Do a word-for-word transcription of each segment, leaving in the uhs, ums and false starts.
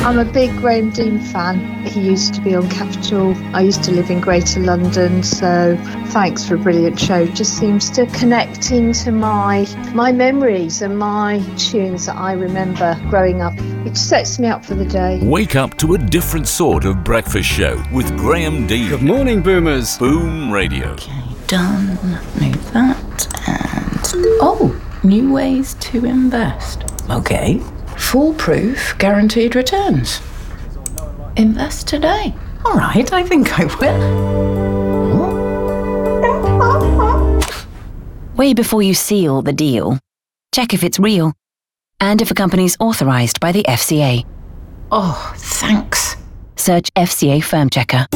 I'm a big Graham Dean fan. He used to be on Capital. I used to live in Greater London, so thanks for a brilliant show. Just seems to connect into my my memories and my tunes that I remember growing up. It sets me up for the day. Wake up to a different sort of breakfast show with Graham Dean. Good morning, Boomers. Boom Radio. Okay, done. Move that and... Oh, new ways to invest. Okay. Foolproof guaranteed returns. Invest today. All right, I think I will. Way before you seal the deal, check if it's real and if a company's authorised by the F C A. Oh, thanks. Search F C A Firm Checker.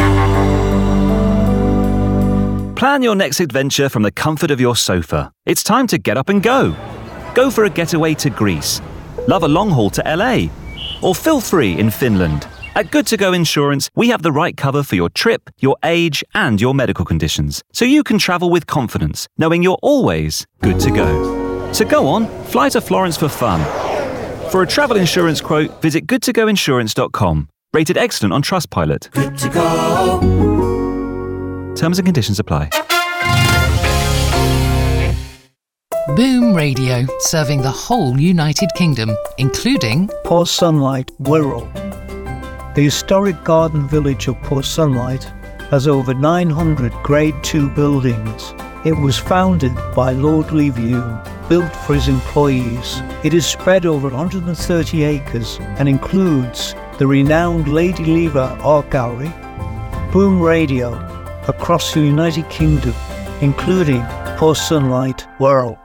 Plan your next adventure from the comfort of your sofa. It's time to get up and go. Go for a getaway to Greece. Love a long haul to L A. Or feel free in Finland. At Good To Go Insurance, we have the right cover for your trip, your age, and your medical conditions. So you can travel with confidence, knowing you're always good to go. So go on, fly to Florence for fun. For a travel insurance quote, visit good to go insurance dot com. Rated excellent on Trustpilot. Good to go. Terms and conditions apply. Boom Radio, serving the whole United Kingdom, including Port Sunlight, Wirral. The historic garden village of Port Sunlight has over nine hundred Grade two buildings. It was founded by Lord Leaview, built for his employees. It is spread over one hundred thirty acres and includes the renowned Lady Lever Art Gallery, Boom Radio, across the United Kingdom, including Port Sunlight, Wirral.